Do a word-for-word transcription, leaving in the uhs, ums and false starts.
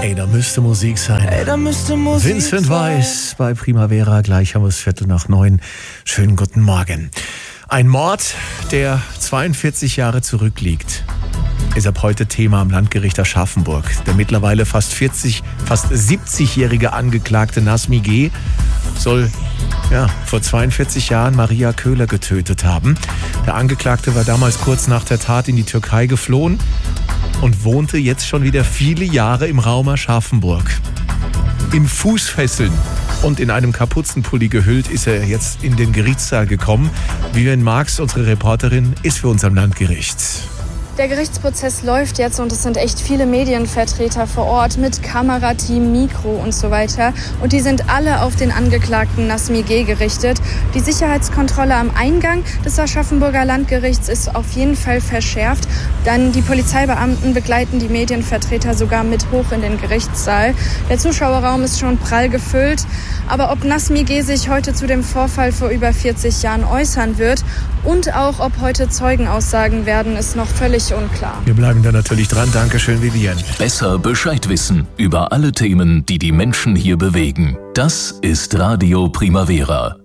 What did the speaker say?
Ey, da müsste Musik sein. Ey, da müsste Musik Vincent sein. Weiss bei Primavera, gleich haben wir es Viertel nach neun. Schönen guten Morgen. Ein Mord, der zweiundvierzig Jahre zurückliegt, ist ab heute Thema am Landgericht Aschaffenburg. Der mittlerweile fast vierzig, fast siebzigjährige Angeklagte Nazmi G. soll ja, vor zweiundvierzig Jahren Maria Köhler getötet haben. Der Angeklagte war damals kurz nach der Tat in die Türkei geflohen und wohnte jetzt schon wieder viele Jahre im Raum Aschaffenburg. In Fußfesseln und in einem Kapuzenpulli gehüllt ist er jetzt in den Gerichtssaal gekommen. Vivian Marx, unsere Reporterin, ist für uns am Landgericht. Der Gerichtsprozess läuft jetzt und es sind echt viele Medienvertreter vor Ort mit Kamerateam, Mikro und so weiter. Und die sind alle auf den Angeklagten Nazmi G. gerichtet. Die Sicherheitskontrolle am Eingang des Aschaffenburger Landgerichts ist auf jeden Fall verschärft. Dann die Polizeibeamten begleiten die Medienvertreter sogar mit hoch in den Gerichtssaal. Der Zuschauerraum ist schon prall gefüllt. Aber ob Nazmi G. sich heute zu dem Vorfall vor über vierzig Jahren äußern wird und auch ob heute Zeugen aussagen werden, ist noch völlig unklar. Wir bleiben da natürlich dran. Dankeschön, Vivian. Besser Bescheid wissen über alle Themen, die die Menschen hier bewegen. Das ist Radio Primavera.